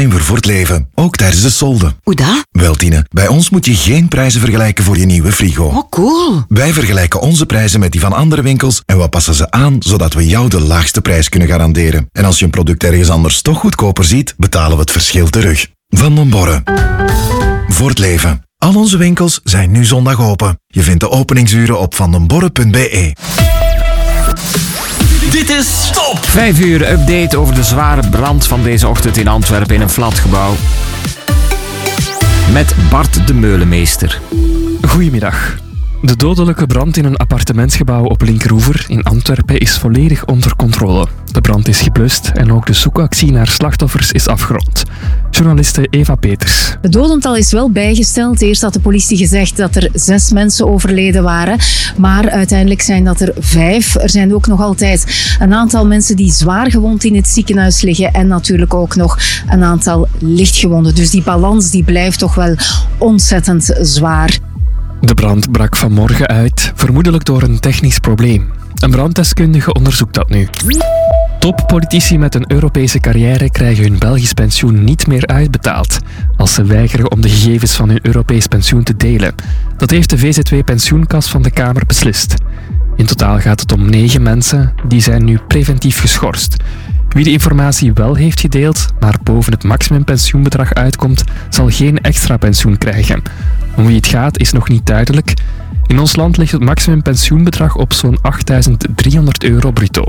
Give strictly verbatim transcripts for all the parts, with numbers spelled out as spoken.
zijn we voor het leven, ook tijdens de solden. Hoe dat? Wel Tine, bij ons moet je geen prijzen vergelijken voor je nieuwe frigo. Oh, cool. Wij vergelijken onze prijzen met die van andere winkels en we passen ze aan zodat we jou de laagste prijs kunnen garanderen. En als je een product ergens anders toch goedkoper ziet, betalen we het verschil terug. Van den Borre. Voor het leven. Al onze winkels zijn nu zondag open. Je vindt de openingsuren op vandenborre punt b e. Dit is Top! Vijf uur update over de zware brand van deze ochtend in Antwerpen in een flatgebouw. Met Bart de Meulemeester. Goedemiddag. De dodelijke brand in een appartementsgebouw op Linkeroever in Antwerpen is volledig onder controle. De brand is geblust en ook de zoekactie naar slachtoffers is afgerond. Journaliste Eva Peters. Het dodental is wel bijgesteld. Eerst had de politie gezegd dat er zes mensen overleden waren. Maar uiteindelijk zijn dat er vijf. Er zijn ook nog altijd een aantal mensen die zwaar gewond in het ziekenhuis liggen. En natuurlijk ook nog een aantal lichtgewonden. Dus die balans die blijft toch wel ontzettend zwaar. De brand brak vanmorgen uit, vermoedelijk door een technisch probleem. Een branddeskundige onderzoekt dat nu. Toppolitici met een Europese carrière krijgen hun Belgisch pensioen niet meer uitbetaald als ze weigeren om de gegevens van hun Europees pensioen te delen. Dat heeft de V Z W-pensioenkas van de Kamer beslist. In totaal gaat het om negen mensen, die zijn nu preventief geschorst. Wie de informatie wel heeft gedeeld, maar boven het maximumpensioenbedrag uitkomt, zal geen extra pensioen krijgen. Om wie het gaat is nog niet duidelijk. In ons land ligt het maximumpensioenbedrag op zo'n achtduizend driehonderd euro bruto.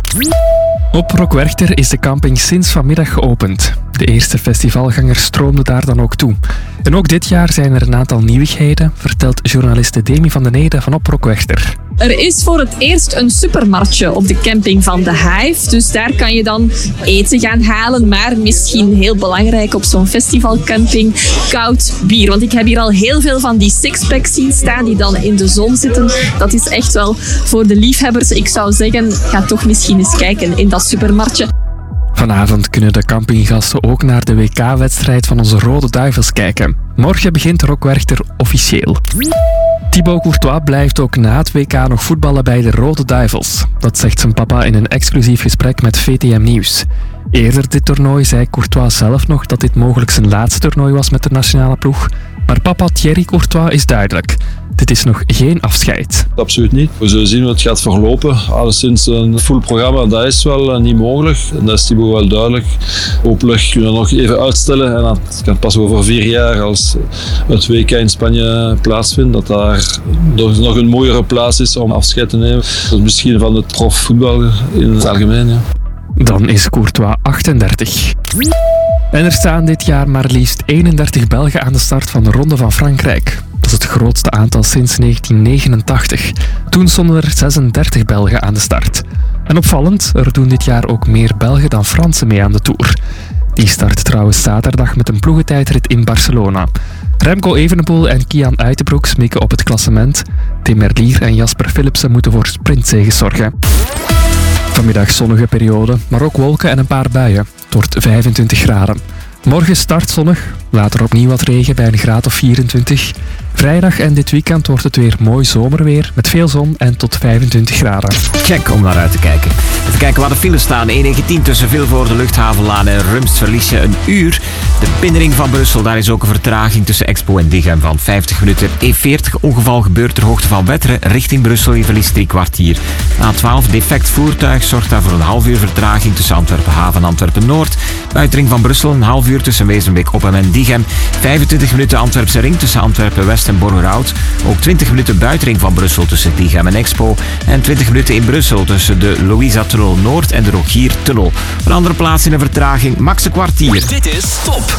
Op Rockwerchter is de camping sinds vanmiddag geopend. De eerste festivalgangers stroomden daar dan ook toe. En ook dit jaar zijn er een aantal nieuwigheden, vertelt journaliste Demi van den Ede van op Rockwerchter. Er is voor het eerst een supermarktje op de camping van de Hive. Dus daar kan je dan eten gaan halen. Maar misschien heel belangrijk op zo'n festivalcamping, koud bier. Want ik heb hier al heel veel van die sixpacks zien staan die dan in de zon zitten. Dat is echt wel voor de liefhebbers. Ik zou zeggen, ga toch misschien eens kijken in dat supermarktje. Vanavond kunnen de campinggasten ook naar de W K-wedstrijd van onze Rode Duivels kijken. Morgen begint Rockwerchter officieel. Thibaut Courtois blijft ook na het W K nog voetballen bij de Rode Duivels. Dat zegt zijn papa in een exclusief gesprek met V T M Nieuws. Eerder dit toernooi zei Courtois zelf nog dat dit mogelijk zijn laatste toernooi was met de nationale ploeg. Maar papa Thierry Courtois is duidelijk. Dit is nog geen afscheid. Absoluut niet. We zullen zien hoe het gaat verlopen. Alleszins een full programma, dat is wel niet mogelijk. En dat is Thibaut wel duidelijk. Hopelijk kunnen we nog even uitstellen. En dan kan pas over vier jaar, als het W K in Spanje plaatsvindt, dat daar nog een mooiere plaats is om afscheid te nemen. Dus misschien van het profvoetbal in het algemeen. Ja. Dan is Courtois achtendertig. En er staan dit jaar maar liefst eenendertig Belgen aan de start van de Ronde van Frankrijk. Dat is het grootste aantal sinds negentien negenentachtig. Toen stonden er zesendertig Belgen aan de start. En opvallend, er doen dit jaar ook meer Belgen dan Fransen mee aan de Tour. Die start trouwens zaterdag met een ploegentijdrit in Barcelona. Remco Evenepoel en Kian Uitenbroek smeken op het klassement. Tim Merlier en Jasper Philipsen moeten voor sprintzeges zorgen. Vanmiddag zonnige periode, maar ook wolken en een paar buien. Het wordt vijfentwintig graden. Morgen start zonnig, later opnieuw wat regen bij een graad of vierentwintig. Vrijdag en dit weekend wordt het weer mooi zomerweer met veel zon en tot vijfentwintig graden. Check om naar uit te kijken. Even kijken waar de files staan. E negentien tussen Vilvoorde, Luchthavenlaan en Rumst verlies je een uur. De binnenring van Brussel, daar is ook een vertraging tussen Expo en Diegem van vijftig minuten. E veertig ongeval gebeurt ter hoogte van Wetteren richting Brussel. Je verliest drie kwartier. A twaalf defect voertuig zorgt daar voor een half uur vertraging tussen Antwerpen Haven en Antwerpen Noord. Buitenring van Brussel een half uur tussen Wezenbeek Oppem en Diegem. vijfentwintig minuten Antwerpse ring tussen Antwerpen West en Borgerhout. Ook twintig minuten buitenring van Brussel tussen Diegem en Expo. En twintig minuten in Brussel tussen de Louisa-tunnel Noord en de Rogier-tunnel. Een andere plaats in een vertraging, max een kwartier. Dit is Top.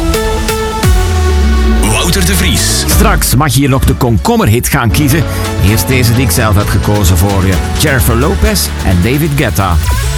Wouter de Vries. Straks mag je hier nog de komkommerhit gaan kiezen. Eerst deze die ik zelf heb gekozen voor je. Jennifer Lopez en David Guetta.